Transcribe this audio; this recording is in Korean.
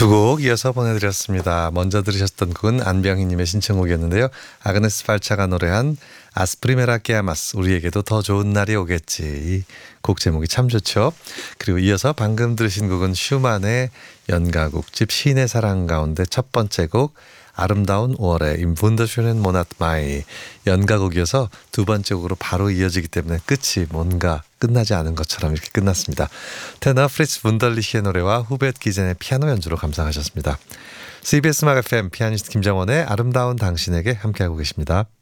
두 곡 이어서 보내드렸습니다. 먼저 들으셨던 곡은 안병희님의 신청곡이었는데요. 아그네스 발차가 노래한 아스프리메라 깨아마스 우리에게도 더 좋은 날이 오겠지. 이 곡 제목이 참 좋죠. 그리고 이어서 방금 들으신 곡은 슈만의 연가곡집 시인의 사랑 가운데 첫 번째 곡 아름다운 5월의 Im wunderschönen Monat Mai 연가곡이어서 두 번째 곡으로 바로 이어지기 때문에 끝이 뭔가 끝나지 않은 것처럼 이렇게 끝났습니다. 테너 프리츠 분덜리히의 노래와 후벳 기젠의 피아노 연주로 감상하셨습니다. CBS 음악 FM 피아니스트 김정원의 아름다운 당신에게 함께하고 계십니다.